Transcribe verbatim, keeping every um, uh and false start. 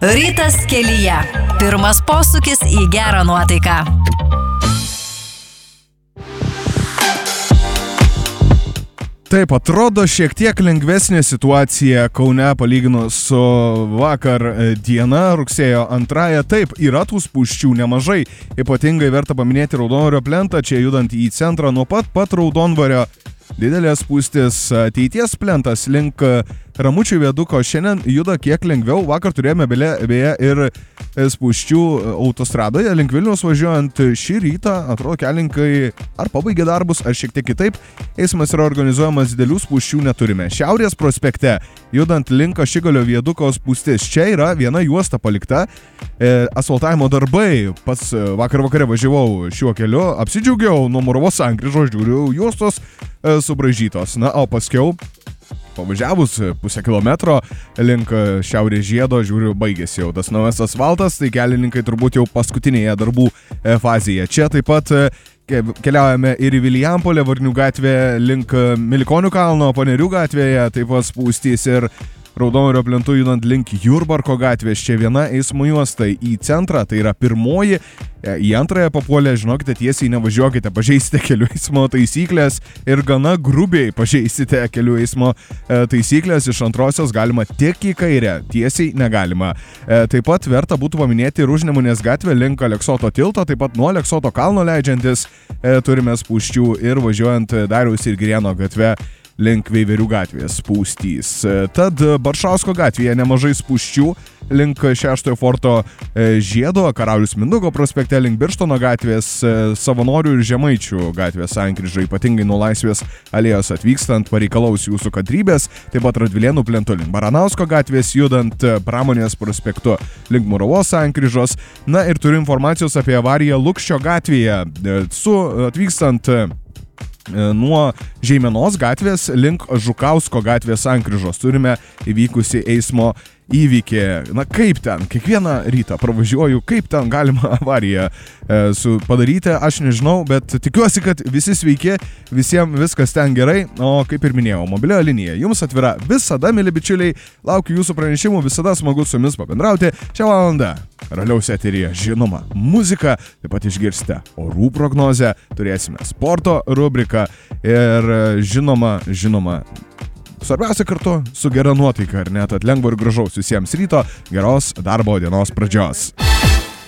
Rytas kelyje. Pirmas posūkis į gerą nuotaiką. Taip, atrodo šiek tiek lengvesnė situacija Kaune palyginus su vakar diena, rugsėjo antrąją. Taip, yra tų spūsčių nemažai. Ypatingai verta paminėti Raudondvario plentą, čia judant į centrą nuo pat pat Raudondvario. Didelės spūstis, ateities plentas link Ramučių viaduko šiandien juda kiek lengviau. Vakar turėjome beje ir spūsčių autostradoje link Vilniaus važiuojant šį rytą. Atrodo, kelininkai ar pabaigė darbus, ar šiek tiek kitaip. Eismas yra organizuojamas, didelių spūsčių neturime. Šiaurės prospekte judant link Ašigalio viaduko spūstis. Čia yra viena juosta palikta. E, asfaltavimo darbai. Pats vakar vakare važiavau šiuo keliu. Apsidžiaugiau nuo Moravos sankryžos, žiūriu, juostos e, subraižytos. Na, o paskiau pavažiavus pusę kilometro link Šiaurės žiedo, žiūriu, baigėsi jau tas naujas asfaltas, tai kelininkai turbūt jau paskutinėje darbų fazėje. Čia taip pat keliaujame ir į Vilijampolę, Varnių gatvę link Milikonių kalno, Panerių gatvėje, taip pat spūstys ir Raudondvario plentu judant link Jurbarko gatvės. Čia viena eismo juosta į centrą, tai yra pirmoji. Į antrąją papuolę, žinokite, tiesiai nevažiuokite, pažeisite kelių eismo taisyklės ir gana grubiai pažeisite kelių eismo taisyklės. Iš antrosios galima tik į kairę, tiesiai negalima. Taip pat verta būtų paminėti ir Užnemunės gatvę link Aleksoto tilto, taip pat nuo Aleksoto kalno leidžiantis turime spūsčių ir važiuojant Dariaus ir Girėno gatve link Veiverių gatvės spūstys. Tad Baršausko gatvėje nemažai spūsčių link šeštojo forto žiedo, Karalius Mindaugo prospekte link Birštono gatvės, Savanorių ir Žemaičių gatvės sankryža, ypatingai nuo Laisvės alėjos atvykstant, pareikalaus jūsų kantrybės, taip pat Radvilėnų plentu link Baranausko gatvės, judant Pramonės prospektu link Muravos sankryžos. Na ir turiu informacijos apie avariją Lukščio gatvėje. Su atvykstant nuo Žeimenos gatvės link Žukausko gatvės sankryžos turime įvykusi eismo įvykį. Na kaip ten, kiekvieną rytą pravažiuoju, kaip ten galima avariją e, su padaryti, aš nežinau, bet tikiuosi, kad visi sveiki, visiems viskas ten gerai, o kaip ir minėjau, mobilioji linija jums atvira visada, mėly bičiuliai, laukiu jūsų pranešimų, visada smagu su jumis pabendrauti. Šią valandą raliaus eteryje, žinoma, muzika, taip pat išgirsite orų prognozę, turėsime sporto rubriką ir žinoma, žinoma, svarbiausia kartu su gera nuotaika, ar ne, tad lengvo ir gražaus visiems ryto, geros darbo dienos pradžios.